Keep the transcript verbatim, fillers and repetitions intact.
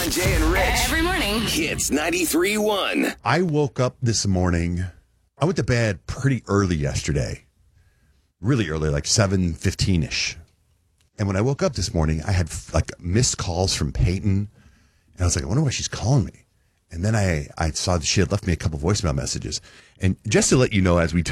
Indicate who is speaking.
Speaker 1: and Jay and Rich.
Speaker 2: Every morning.
Speaker 1: Hits ninety-three point one.
Speaker 3: I woke up this morning. I went to bed pretty early yesterday. Really early, like seven fifteen-ish. And when I woke up this morning, I had like missed calls from Peyton. And I was like, I wonder why she's calling me. And then I, I saw that she had left me a couple voicemail messages. And just to let you know, as we